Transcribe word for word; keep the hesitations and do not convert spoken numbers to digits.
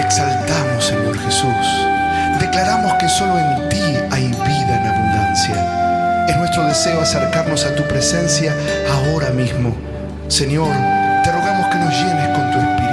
exaltamos, Señor Jesús. Declaramos que solo en ti hay vida en abundancia. Es nuestro deseo acercarnos a tu presencia ahora mismo. Señor, te rogamos que nos llenes con tu Espíritu.